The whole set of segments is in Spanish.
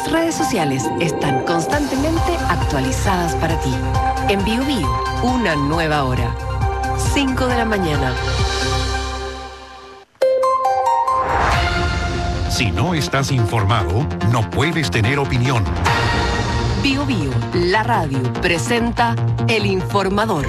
Nuestras redes sociales están constantemente actualizadas para ti. En Bio, una nueva hora. 5 de la mañana. Si no estás informado, no puedes tener opinión. Bio, la radio, presenta El Informador.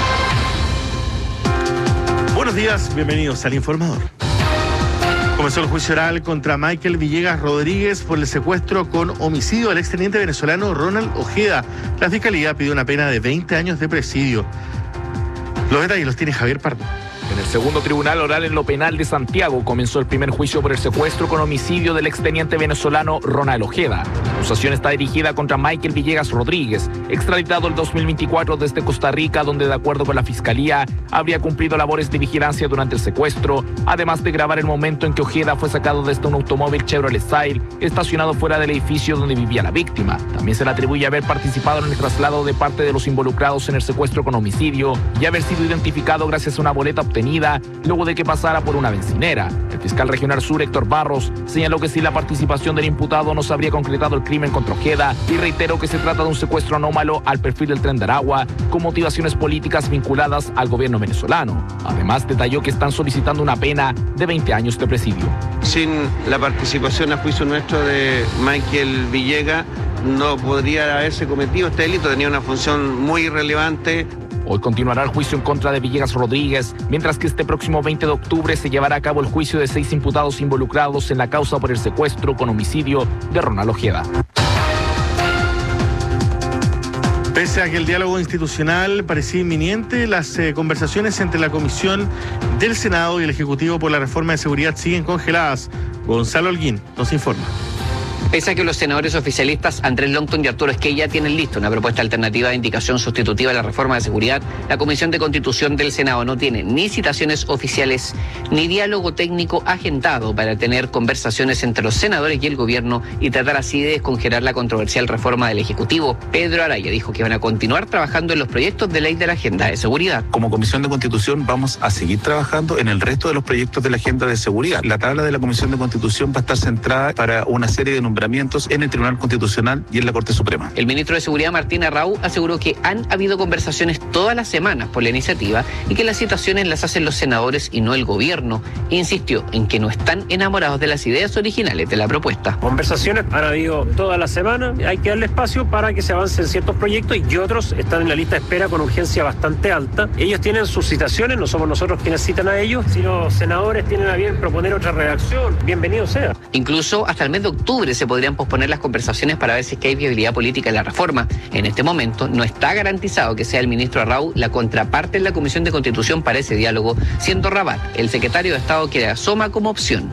Buenos días, bienvenidos al Informador. Comenzó el juicio oral contra Michael Villegas Rodríguez por el secuestro con homicidio del exteniente venezolano Ronald Ojeda. La fiscalía pidió una pena de 20 años de presidio. Los detalles los tiene Javier Pardo. En el segundo tribunal oral en lo penal de Santiago comenzó el primer juicio por el secuestro con homicidio del exteniente venezolano Ronald Ojeda. La acusación está dirigida contra Michael Villegas Rodríguez, extraditado el 2024 desde Costa Rica, donde de acuerdo con la fiscalía habría cumplido labores de vigilancia durante el secuestro, además de grabar el momento en que Ojeda fue sacado desde un automóvil Chevrolet Style estacionado fuera del edificio donde vivía la víctima. También se le atribuye haber participado en el traslado de parte de los involucrados en el secuestro con homicidio y haber sido identificado gracias a una boleta obtenida luego de que pasara por una bencinera. El fiscal regional sur, Héctor Barros, señaló que si la participación del imputado no se habría concretado el crimen contra Ojeda y reiteró que se trata de un secuestro anómalo al perfil del Tren de Aragua con motivaciones políticas vinculadas al gobierno venezolano. Además, detalló que están solicitando una pena de 20 años de presidio. Sin la participación a juicio nuestro de Michael Villegas no podría haberse cometido este delito, tenía una función muy relevante. Hoy continuará el juicio en contra de Villegas Rodríguez, mientras que este próximo 20 de octubre se llevará a cabo el juicio de 6 imputados involucrados en la causa por el secuestro con homicidio de Ronald Ojeda. Pese a que el diálogo institucional parecía inminente, las conversaciones entre la Comisión del Senado y el Ejecutivo por la reforma de seguridad siguen congeladas. Gonzalo Holguín nos informa. Pese a que los senadores oficialistas Andrés Longton y Arturo Esquella tienen lista una propuesta alternativa de indicación sustitutiva de la reforma de seguridad, la Comisión de Constitución del Senado no tiene ni citaciones oficiales ni diálogo técnico agendado para tener conversaciones entre los senadores y el gobierno y tratar así de descongelar la controversial reforma del Ejecutivo. Pedro Araya dijo que van a continuar trabajando en los proyectos de ley de la agenda de seguridad. Como Comisión de Constitución vamos a seguir trabajando en el resto de los proyectos de la agenda de seguridad. La tabla de la Comisión de Constitución va a estar centrada para una serie de nombramientos en el Tribunal Constitucional y en la Corte Suprema. El ministro de Seguridad, Martín Arrau, aseguró que han habido conversaciones todas las semanas por la iniciativa y que las citaciones las hacen los senadores y no el gobierno. Insistió en que no están enamorados de las ideas originales de la propuesta. Conversaciones han habido toda la semana, hay que darle espacio para que se avancen ciertos proyectos y otros están en la lista de espera con urgencia bastante alta. Ellos tienen sus citaciones, no somos nosotros quienes citan a ellos. Si los senadores tienen a bien proponer otra redacción, bienvenido sea. Incluso hasta el mes de octubre se podrían posponer las conversaciones para ver si es que hay viabilidad política en la reforma. En este momento no está garantizado que sea el ministro Arrau la contraparte en la Comisión de Constitución para ese diálogo, siendo Rabat el secretario de Estado que asoma como opción.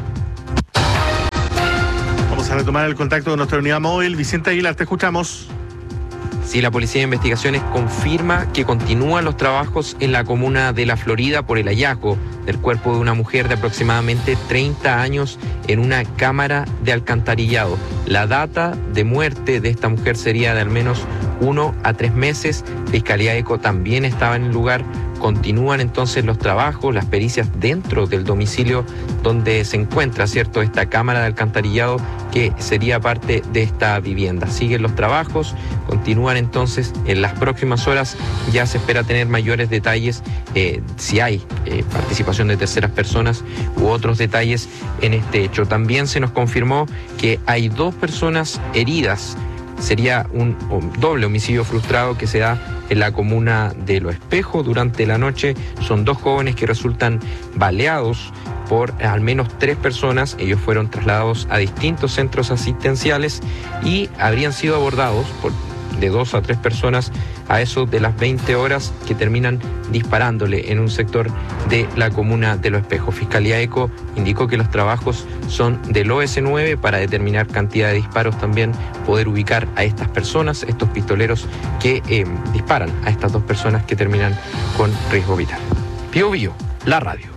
Vamos a retomar el contacto con nuestra unidad móvil. Vicente Aguilar, te escuchamos. Sí, la Policía de Investigaciones confirma que continúan los trabajos en la comuna de La Florida por el hallazgo del cuerpo de una mujer de aproximadamente 30 años en una cámara de alcantarillado. La data de muerte de esta mujer sería de al menos 1 a 3 meses. Fiscalía ECO también estaba en el lugar. Continúan entonces los trabajos, las pericias dentro del domicilio donde se encuentra, ¿cierto?, esta cámara de alcantarillado que sería parte de esta vivienda. Siguen los trabajos, continúan entonces en las próximas horas. Ya se espera tener mayores detalles si hay participación de terceras personas u otros detalles en este hecho. También se nos confirmó que hay 2 personas heridas. Sería un doble homicidio frustrado que se da en la comuna de Los Espejos durante la noche. Son 2 jóvenes que resultan baleados por al menos 3 personas. Ellos fueron trasladados a distintos centros asistenciales y habrían sido abordados por de 2 a 3 personas a eso de las 20 horas que terminan disparándole en un sector de la comuna de Los Espejos. Fiscalía ECO indicó que los trabajos son del OS9 para determinar cantidad de disparos, también poder ubicar a estas personas, estos pistoleros que disparan a estas 2 personas que terminan con riesgo vital. Bio, la radio.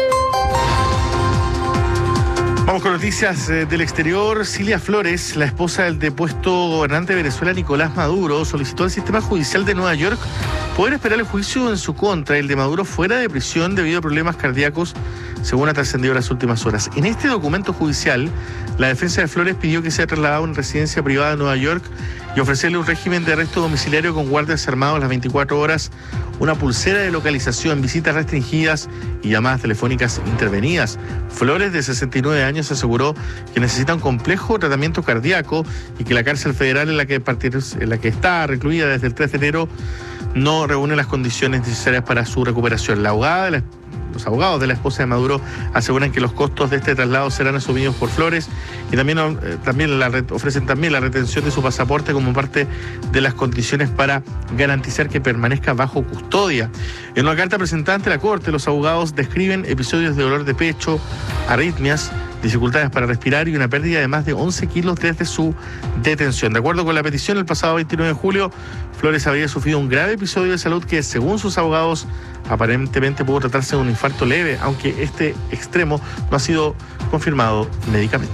Vamos con noticias del exterior. Cilia Flores, la esposa del depuesto gobernante de Venezuela, Nicolás Maduro, solicitó al sistema judicial de Nueva York poder esperar el juicio en su contra, el de Maduro, fuera de prisión debido a problemas cardíacos, según ha trascendido en las últimas horas. En este documento judicial, la defensa de Flores pidió que sea trasladado a una residencia privada de Nueva York y ofrecerle un régimen de arresto domiciliario con guardias armados las 24 horas, una pulsera de localización, visitas restringidas y llamadas telefónicas intervenidas. Flores, de 69 años, aseguró que necesita un complejo tratamiento cardíaco y que la cárcel federal en la que está recluida desde el 3 de enero no reúne las condiciones necesarias para su recuperación. Los abogados de la esposa de Maduro aseguran que los costos de este traslado serán asumidos por Flores y también ofrecen también la retención de su pasaporte como parte de las condiciones para garantizar que permanezca bajo custodia. En una carta presentada ante la Corte, los abogados describen episodios de dolor de pecho, arritmias, dificultades para respirar y una pérdida de más de 11 kilos desde su detención. De acuerdo con la petición, el pasado 29 de julio, Flores habría sufrido un grave episodio de salud que, según sus abogados, aparentemente pudo tratarse de un infarto leve, aunque este extremo no ha sido confirmado médicamente.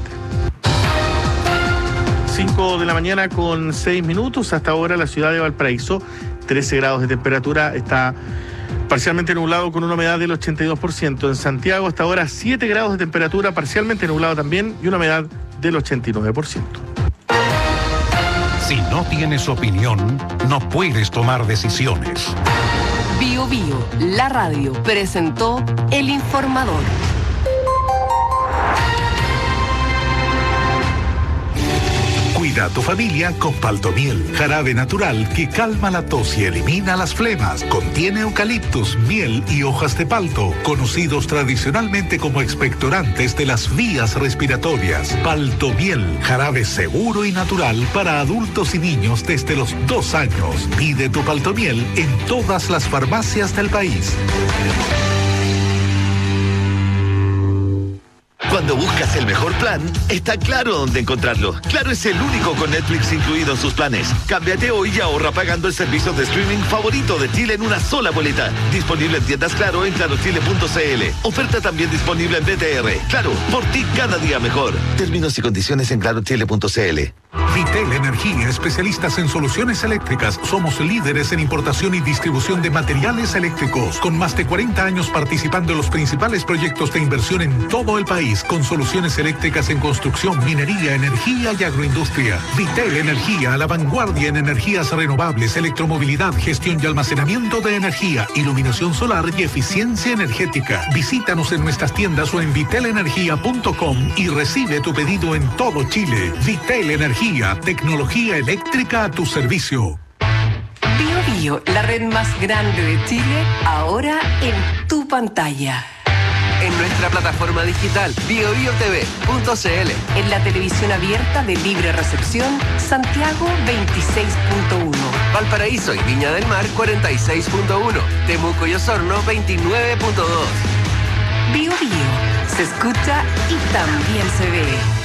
5 de la mañana con 6 minutos. Hasta ahora la ciudad de Valparaíso, 13 grados de temperatura, está parcialmente nublado con una humedad del 82%. En Santiago hasta ahora 7 grados de temperatura, parcialmente nublado también y una humedad del 89%. Si no tienes opinión, no puedes tomar decisiones. Bio Bio, la radio, presentó El Informador. Cuida a tu familia con Paltomiel, jarabe natural que calma la tos y elimina las flemas. Contiene eucaliptus, miel y hojas de palto, conocidos tradicionalmente como expectorantes de las vías respiratorias. Paltomiel, jarabe seguro y natural para adultos y niños desde los 2 años. Pide tu Paltomiel en todas las farmacias del país. Cuando buscas el mejor plan, está Claro dónde encontrarlo. Claro es el único con Netflix incluido en sus planes. Cámbiate hoy y ahorra pagando el servicio de streaming favorito de Chile en una sola boleta. Disponible en tiendas Claro en clarochile.cl. Oferta también disponible en BTR. Claro, por ti cada día mejor. Términos y condiciones en clarochile.cl. Vitel Energía, especialistas en soluciones eléctricas. Somos líderes en importación y distribución de materiales eléctricos, con más de 40 años participando en los principales proyectos de inversión en todo el país, con soluciones eléctricas en construcción, minería, energía y agroindustria. Vitel Energía, a la vanguardia en energías renovables, electromovilidad, gestión y almacenamiento de energía, iluminación solar y eficiencia energética. Visítanos en nuestras tiendas o en vitelenergia.com y recibe tu pedido en todo Chile. Vitel Energía, tecnología eléctrica a tu servicio. Bio Bio, la red más grande de Chile, ahora en tu pantalla. En nuestra plataforma digital biobiotv.cl. En la televisión abierta de libre recepción, Santiago 26.1. Valparaíso y Viña del Mar 46.1. Temuco y Osorno 29.2. Bio Bio, se escucha y también se ve.